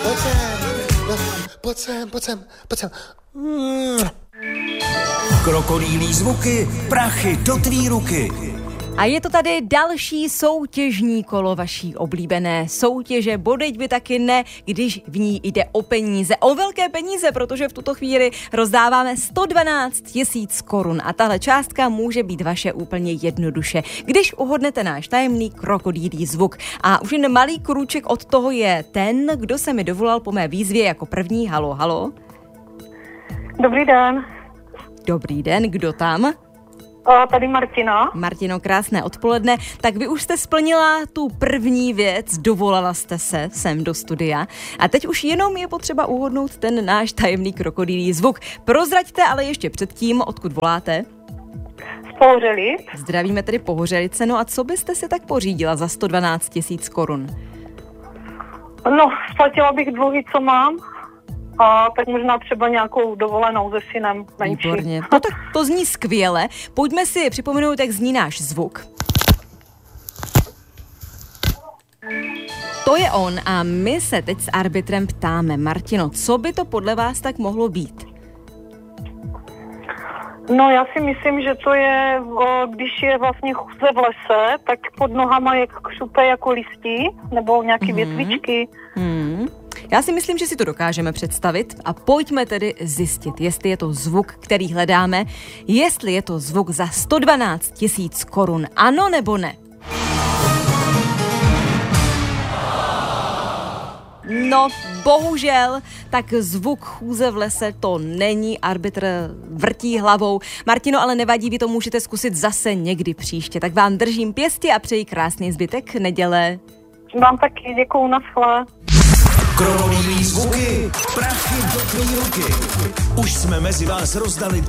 Pojď sem. Krokodýlí zvuky, prachy do tvý ruky. A je to tady další soutěžní kolo vaší oblíbené soutěže. Bodejť by taky ne, když v ní jde o peníze. O velké peníze, protože v tuto chvíli rozdáváme 112 000 korun. A tahle částka může být vaše úplně jednoduše, když uhodnete náš tajemný krokodýlí zvuk. A už jen malý krůček od toho je ten, kdo se mi dovolal po mé výzvě jako první. Halo, halo. Dobrý den. Dobrý den, kdo tam? Tady Martina. Martino, krásné odpoledne. Tak vy už jste splnila tu první věc, dovolala jste se sem do studia a teď už jenom je potřeba uhodnout ten náš tajemný krokodýlí zvuk. Prozraďte ale ještě předtím, odkud voláte. Z Pohořelic. Zdravíme tedy Pohořelice. No a co byste si tak pořídila za 112 000 korun? No, splatila bych dluhy, co mám. A tak možná třeba nějakou dovolenou se synem menší. Výborně. No tak to zní skvěle. Pojďme si připomenout, jak zní náš zvuk. To je on a my se teď s arbitrem ptáme. Martino, co by to podle vás tak mohlo být? No, já si myslím, že to je, když je vlastně chůze v lese, tak pod nohama je křupe jako listí, nebo nějaké větvičky. Já si myslím, že si to dokážeme představit a pojďme tedy zjistit, jestli je to zvuk, který hledáme, jestli je to zvuk za 112 000 korun, ano nebo ne. No, bohužel, tak zvuk chůze v lese to není, arbitr vrtí hlavou. Martino, ale nevadí, vy to můžete zkusit zase někdy příště. Tak vám držím pěsti a přeji krásný zbytek neděle. Vám taky děkuju, naschle. Krokodýlí zvuky, prachy do tvý ruky. Už jsme mezi vás rozdali